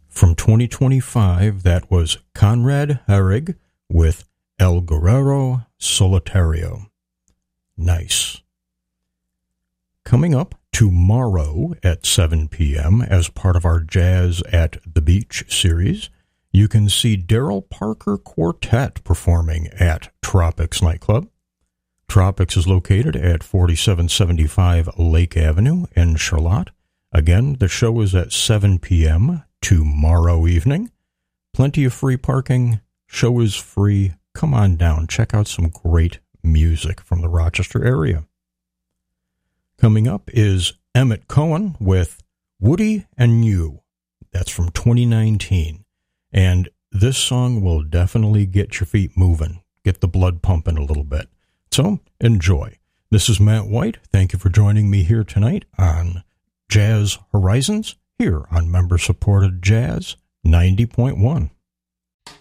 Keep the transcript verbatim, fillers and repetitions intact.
From twenty twenty-five, that was Conrad Herrig with El Guerrero Solitario. Nice. Coming up tomorrow at seven p.m. as part of our Jazz at the Beach series, you can see Daryl Parker Quartet performing at Tropics Nightclub. Tropics is located at forty-seven seventy-five Lake Avenue in Charlotte. Again, the show is at seven p.m. tomorrow evening. Plenty of free parking. Show is free. Come on down. Check out some great music from the Rochester area. Coming up is Emmett Cohen with Woody and You. That's from twenty nineteen. And this song will definitely get your feet moving, get the blood pumping a little bit. So enjoy. This is Matt White. Thank you for joining me here tonight on Jazz Horizons, here on member-supported Jazz ninety point one.